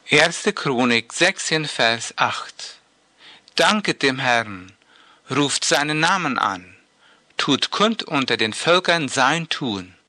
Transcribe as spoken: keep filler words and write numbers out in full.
erste. Chronik sechzehn, Vers acht. Danket dem Herrn, ruft seinen Namen an, tut kund unter den Völkern sein Tun.